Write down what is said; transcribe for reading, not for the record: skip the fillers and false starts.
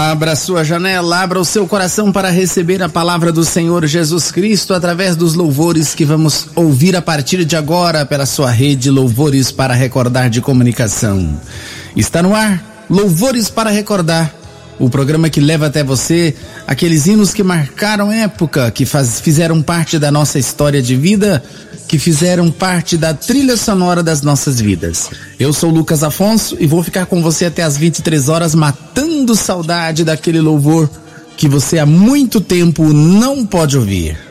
Abra sua janela, abra o seu coração para receber a palavra do Senhor Jesus Cristo através dos louvores que vamos ouvir a partir de agora pela sua rede Louvores para Recordar de Comunicação. Está no ar, Louvores para Recordar, o programa que leva até você aqueles hinos que marcaram época, que fizeram parte da nossa história de vida, que fizeram parte da trilha sonora das nossas vidas. Eu sou Lucas Afonso e vou ficar com você até as 23 horas matando saudade daquele louvor que você há muito tempo não pode ouvir.